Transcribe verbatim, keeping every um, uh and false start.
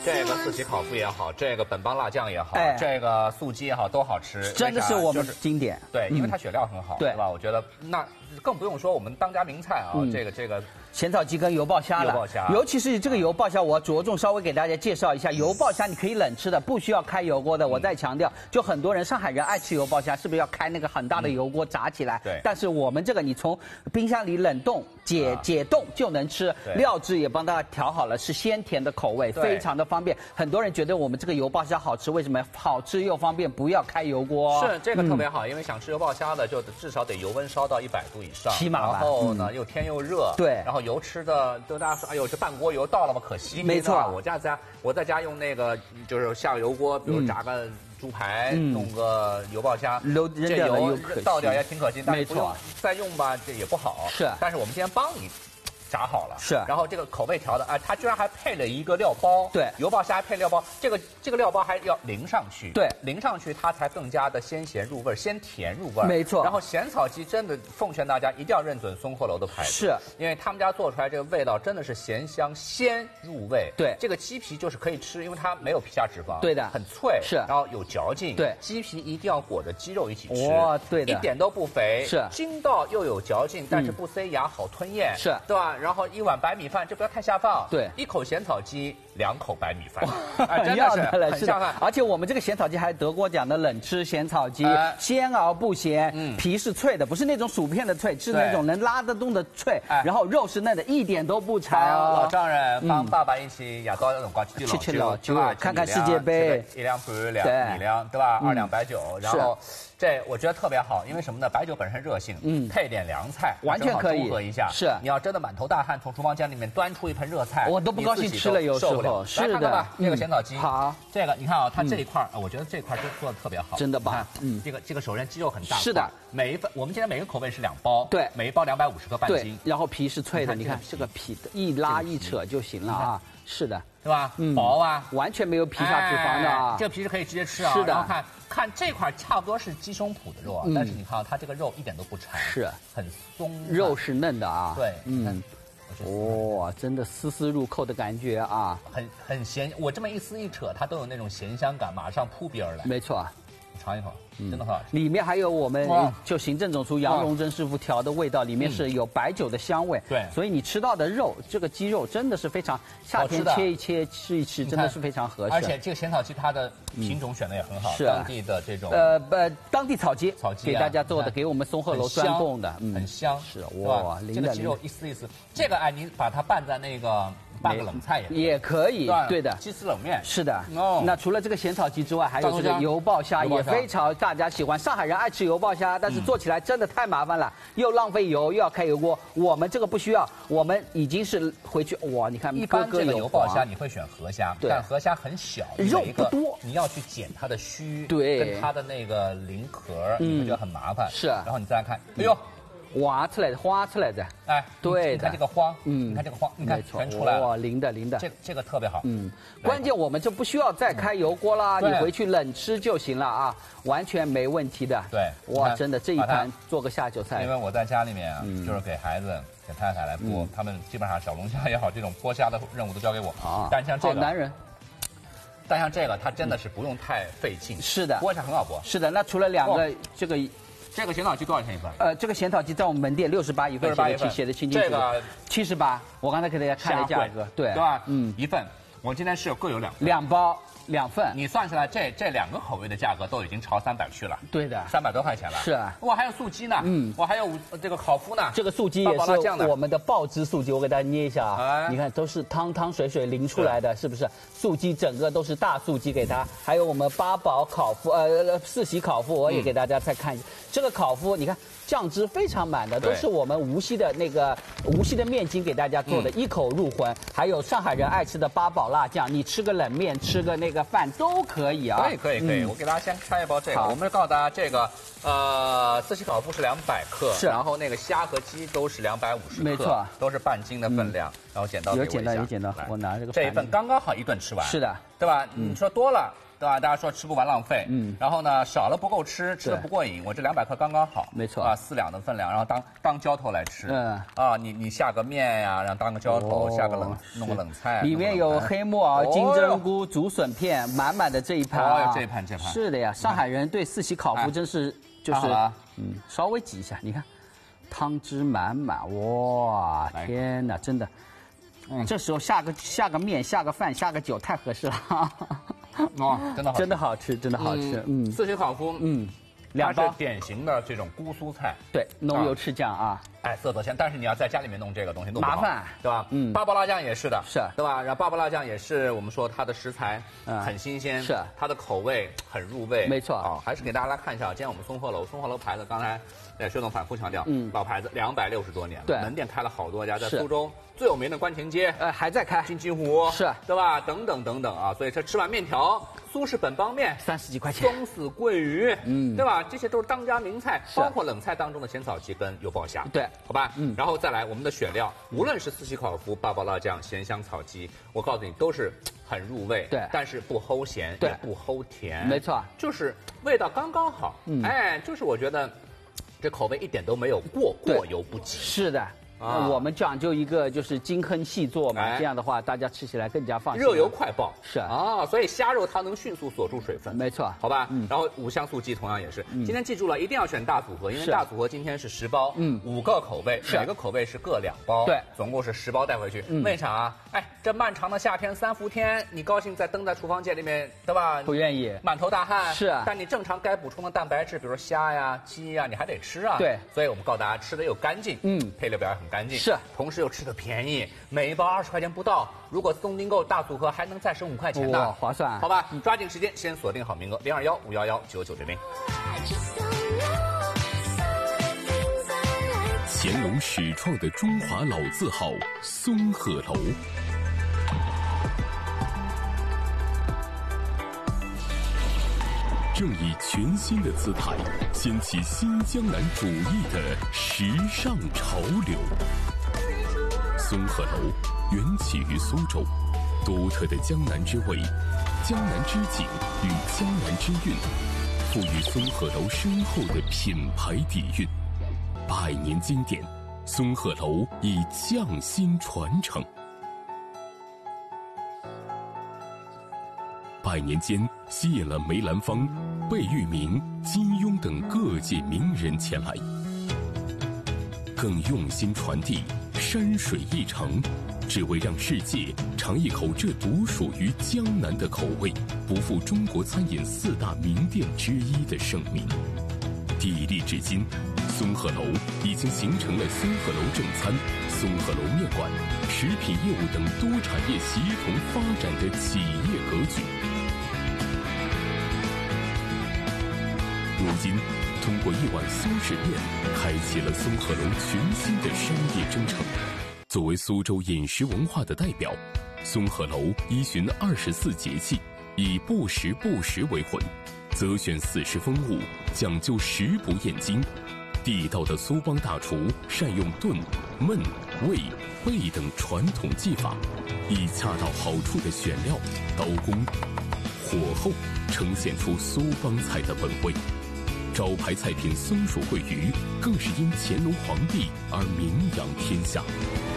这个四喜烤麸也好，这个本帮辣酱也好， 哎、 这个素鸡也好，都好吃， 真的是我们经典。 对，因为它血料很好， 对吧？我觉得那更不用说我们当家名菜啊，嗯、这个这个。 咸炒鸡跟油爆虾了， 油爆虾， 尤其是这个油爆虾，我着重稍微给大家介绍一下，油爆虾你可以冷吃的，不需要开油锅的。我再强调，就很多人上海人爱吃油爆虾，是不是要开那个很大的油锅炸起来？ 对。 但是我们这个你从冰箱里冷冻解解冻就能吃，料汁也帮大家调好了，是鲜甜的口味，非常的方便。很多人觉得我们这个油爆虾好吃，为什么？好吃又方便，不要开油锅。 是这个特别好，因为想吃油爆虾的，就至少得油温烧到一百度以上， 起码然后呢又甜又热， 对， 然后油吃的。 都大家说，哎呦，这半锅油倒了吗？可惜， 没错。 我家在我在家用那个，就是下个油锅，比如炸个猪排， 嗯、 弄个油爆虾， 扔这油倒掉也挺可惜，但是不用再用吧，这也不好。 是， 但是我们今天帮你。 炸好了， 是， 然后这个口味调的啊，它居然还配了一个料包， 对， 油爆虾配料包，这个这个料包还要淋上去， 对， 淋上去它才更加的鲜咸入味，鲜甜入味， 没错。 然后咸草鸡真的奉劝大家一定要认准松鹤楼的牌子， 是因为他们家做出来这个味道真的是咸香鲜入味， 对， 这个鸡皮就是可以吃，因为它没有皮下脂肪， 对的， 很脆， 是， 然后有嚼劲， 对， 鸡皮一定要裹着鸡肉一起吃， 哇，对的， 一点都不肥， 是， 筋道又有嚼劲，但是不塞牙，好吞咽， 是， 对吧？然后一碗白米。 米饭这不要太下饭， 对， 一口咸草鸡，两口白米饭，啊、真的是很下饭。 而且我们这个咸草鸡还得过奖的冷吃咸草鸡，呃、鲜而不咸，嗯、皮是脆的，不是那种薯片的脆，是那种能拉得动的脆，然后肉是嫩的，一点都不柴哦。 老丈人帮爸爸一起夜到那辰光去去吃老酒，看看世界杯，一两半两米两，对吧？二两白酒，然后。 这我觉得特别好，因为什么呢？白酒本身热性，嗯，配点凉菜， 完全可以中和一下。 是， 你要真的满头大汗从厨房间里面端出一盆热菜， 我都不高兴吃了，有时候是的。来看看吧，这个咸草鸡， 好， 这个你看啊，它这一块，我觉得这块就做的特别好， 真的棒。 嗯，这个这个首先鸡肉很大， 是的， 每一份我们今天每个口味是两包， 对， 每一包两百五十克半斤， 然后皮是脆的，你看这个皮一拉一扯就行了啊，是的。 对吧？嗯，薄啊， 完全没有皮下脂肪的啊。 这个皮是可以直接吃啊。 是的。 然后看看这块差不多是鸡胸脯的肉啊，但是你看它这个肉一点都不柴， 是很松， 肉是嫩的啊。 对， 嗯，哇，真的丝丝入扣的感觉啊， 很很咸。我这么一撕一扯，它都有那种咸香感，马上扑鼻而来。 没错。 尝一口，真的很好吃。 里面还有我们就行政总厨杨荣珍师傅调的味道，里面是有白酒的香味。 对， 所以你吃到的肉，这个鸡肉真的是非常夏天切一切吃一吃，真的是非常合适。 而且这个咸草鸡它的品种选的也很好， 是当地的这种呃呃当地草鸡， 草鸡给大家做的，给我们松鹤楼专供的， 很香。 是哇， 这个鸡肉一丝一丝，这个哎，你把它拌在那个。 拌个冷菜也也可以，对的， 鸡丝冷面是的。那除了这个咸草鸡之外，还有这个油爆虾也非常大家喜欢。上海人爱吃油爆虾，但是做起来真的太麻烦了，又浪费油，又要开油锅。我们这个不需要，我们已经是回去哇，你看一般这个油爆虾你会选河虾，但河虾很小， 肉不多， 你要去剪它的须， 对， 跟它的那个鳞壳，你会觉得很麻烦。 是， 然后你再来看，哎呦。 挖出来的，花出来的， 哎， 对， 你看这个花，嗯，你看这个花，你看全出来了， 哇，淋的淋的， 这这个特别好， 嗯，关键我们就不需要再开油锅啦，你回去冷吃就行了啊，完全没问题的。 对， 哇，真的这一盘做个下酒菜， 因为我在家里面啊，就是给孩子、给太太来剥，他们基本上小龙虾也好，这种剥虾的任务都交给我啊。但像这个， 好男人。 但像这个，它真的是不用太费劲， 是的， 剥一下很好剥。 是的，那除了两个这个。 这个咸草鸡多少钱一份？ 呃，这个咸草鸡在我们门店六十八一份，写的写的清清楚楚。这个七十八，我刚才给大家看了价格，对， 对吧？嗯，一份，我今天是各有两两包两份， 你算出来这这两个口味的价格都已经朝三百去了。 对的， 三百多块钱了。 是啊， 我还有素鸡呢，嗯，我还有这个烤麸呢。 这个素鸡也是我们的爆汁素鸡，我给大家捏一下啊，你看都是汤汤水水淋出来的，是不是？素鸡整个都是大素鸡给它，还有我们八宝烤麸，呃，四喜烤麸，我也给大家再看一下。这个烤麸，你看酱汁非常满的，都是我们无锡的那个无锡的面筋给大家做的，一口入魂。还有上海人爱吃的八宝辣酱，你吃个冷面，吃个那个饭都可以啊。 可以可以可以，我给大家先开一包这个，我们告诉大家这个，呃，四喜烤麸是两百克， 是， 然后那个虾和鸡都是两百五十克， 没错， 都是半斤的分量。然后剪刀有剪刀有剪刀，我拿这个这一份刚刚好一顿吃完， 是的， 对吧？你说多了。 对吧？大家说吃不完浪费，嗯，然后呢少了不够吃，吃了不过瘾，我这两百克刚刚好， 没错啊，四两的分量，然后当当浇头来吃，嗯，啊，你你下个面呀，然后当个浇头，下个冷弄个冷菜， 里面有黑木耳、金针菇、竹笋片，满满的这一盘啊， 这一盘这盘是的呀，上海人对四喜烤麸真是就是嗯，稍微挤一下，你看。汤汁满满，哇，天哪，真的，嗯，这时候下个下个面，下个饭，下个酒，太合适了。 哦，真的好， 真的好吃，真的好吃。嗯， 四喜烤麸，嗯，两包，典型的这种姑苏菜， 对，浓油赤酱啊， 哎，色泽鲜，但是你要在家里面弄这个东西，弄不好麻烦， 对吧？嗯，八宝辣酱也是的， 是， 对吧？然后八宝辣酱也是我们说它的食材很新鲜， 是， 它的口味很入味， 没错啊，还是给大家来看一下，今天我们松鹤楼，松鹤楼牌子刚才。对，薛总反复强调，嗯，老牌子两百六十多年了， 对， 门店开了好多家，在苏州最有名的观前街， 呃，还在开， 金鸡湖是， 对吧？等等等等啊，所以这吃碗面条，苏式本帮面三十几块钱， 松子桂鱼，嗯，对吧？这些都是当家名菜，包括冷菜当中的咸草鸡跟油爆虾， 对， 好吧，嗯，然后再来我们的选料，无论是四喜烤麸、八宝辣酱、咸香草鸡，我告诉你都是很入味， 对， 但是不齁咸， 对， 不齁甜， 没错， 就是味道刚刚好，嗯，哎，就是我觉得。这口味一点都没有过过犹不及。 是的，啊、我们讲究一个就是精烹细做嘛，哎、这样的话大家吃起来更加放心。 热油快爆是啊，所以虾肉它能迅速锁住水分。 没错， 好吧。嗯、然后五香素鸡同样也是，嗯、今天记住了，一定要选大组合，因为大组合今天是十包，嗯，五个口味，每个口味是各两包， 对， 总共是十包带回去。嗯、为啥啊？哎，这漫长的夏天三伏天，你高兴在蹬在厨房间里面，对吧？ 不愿意， 满头大汗。 是啊， 但你正常该补充的蛋白质，比如说虾呀、鸡呀，你还得吃啊。 对， 所以我们告诉大家，吃的又干净，嗯，配料表也很干净， 是， 同时又吃的便宜，每一包二十块钱不到。如果松丁购大组合还能再省五块钱呢， 划算。 好吧，抓紧时间，先锁定好名额，零二幺五幺幺九九零零。 乾隆始创的中华老字号松鹤楼。正以全新的姿态掀起新江南主义的时尚潮流。松鹤楼缘起于苏州，独特的江南之味、江南之景与江南之韵，赋予松鹤楼深厚的品牌底蕴。百年经典，松鹤楼以匠心传承。百年间吸引了梅兰芳、贝聿铭、金庸等各界名人前来，更用心传递山水一程，只为让世界尝一口这独属于江南的口味，不负中国餐饮四大名店之一的盛名。砥砺至今，松鹤楼已经形成了松鹤楼正餐、松鹤楼面馆、食品业务等多产业协同发展的企业格局。如今，通过一碗苏式面，开启了松鹤楼全新的商业征程。作为苏州饮食文化的代表，松鹤楼依循二十四节气，以不时不食为魂，择选四时风物，讲究食不厌精。地道的苏帮大厨善用炖、焖、煨、焙等传统技法，以恰到好处的选料、刀工、火候，呈现出苏帮菜的本味。招牌菜品松鼠桂鱼更是因乾隆皇帝而名扬天下。